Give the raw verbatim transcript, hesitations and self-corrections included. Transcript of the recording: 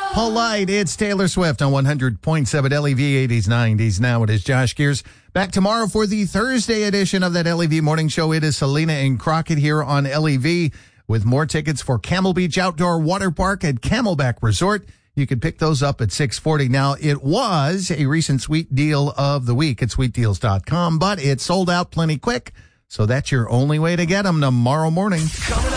Polite. It's Taylor Swift on one hundred point seven L E V eighties, nineties. Now it is Josh Gears. Back tomorrow for the Thursday edition of that L E V Morning Show. It is Selena and Crockett here on L E V with more tickets for Camel Beach Outdoor Water Park at Camelback Resort. You can pick those up at six forty. Now, it was a recent sweet deal of the week at sweet deals dot com, but it sold out plenty quick. So that's your only way to get them tomorrow morning. Coming up.